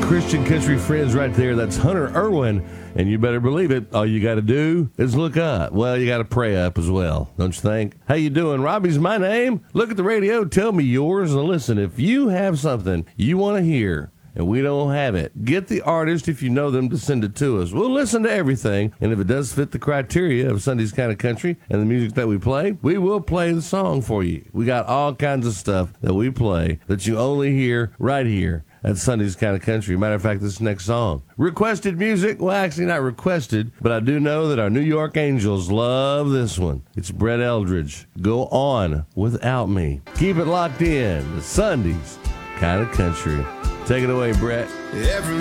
Christian country friends right there. That's Hunter Irwin. And you better believe it, all you got to do is look up. Well, you got to pray up as well, don't you think? How you doing? Robbie's my name. Look at the radio, tell me yours, and listen, if you have something you want to hear and we don't have it, get the artist, if you know them, to send it to us. We'll listen to everything, and if it does fit the criteria of Sunday's Kind of Country and the music that we play, we will play the song for you. We got all kinds of stuff that we play that you only hear right here at Sunday's Kind of Country. Matter of fact, this next song. Requested music? Well, actually not requested, but I do know that our New York Angels love this one. It's Brett Eldredge. Go On Without Me. Keep it locked in to Sunday's Kind of Country. Take it away, Brett.